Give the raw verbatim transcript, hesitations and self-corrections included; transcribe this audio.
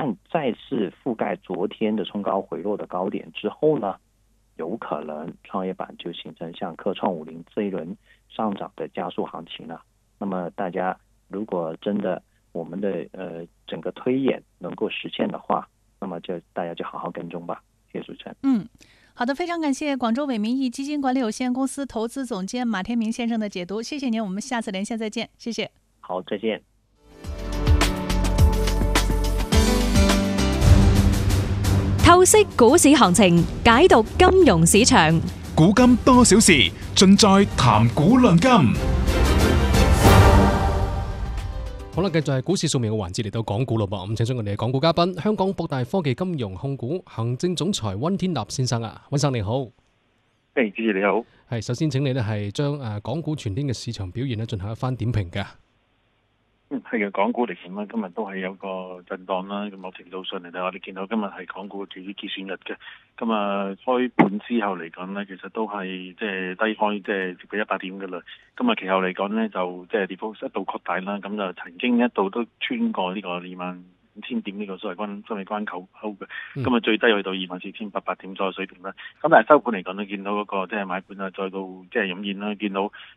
旦再次覆盖昨天的冲高回落的高点之后呢，有可能创业板就形成像科创五零这一轮上涨的加速行情了。那么大家如果真的我们的呃整个推演能够实现的话，那么就大家就好好跟踪吧。谢谢主持人。 嗯，好的，非常感谢广州伟民益基金管理有限公司投资总监马天明先生的解读，谢谢您，我们下次连线再见，谢谢。 好，再见。 透析股市行情，解讀金融市場， 古今多少事，盡在談股論金。 好啦，繼續係股市掃描嘅環節，嚟到港股咯噃。咁請出我哋嘅港股嘉賓，香港博大科技金融控股行政總裁溫天納先生啊，溫生你好。 誒，主持你好。 係，首先請你咧係將誒港股全天嘅市場表現咧進行一番點評嘅。 嗯，係嘅，港股嚟講咧，今日都係有個震盪啦。咁某程度上嚟睇，我哋見到今日係港股主要結算日嘅。咁啊，開盤之後嚟講咧，其實都係即係低開，即係接近一百點嘅啦。咁啊，其後嚟講咧，就即係跌幅一度擴大啦。咁就曾經一度都穿過呢個二萬五千點呢個所謂關心理關口口嘅。咁啊，最低去到二萬四千八百點左右水平啦。咁但係收盤嚟講咧，見到嗰個即係買盤啊，再到即係湧現啦，見到